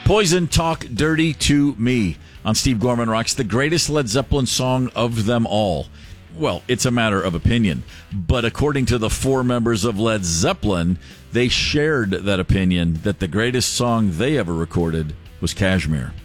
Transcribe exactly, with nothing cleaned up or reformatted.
Poison, Talk Dirty to Me on Steve Gorman Rocks, the greatest Led Zeppelin song of them all. Well, it's a matter of opinion, but according to the four members of Led Zeppelin, they shared that opinion that the greatest song they ever recorded was Kashmir.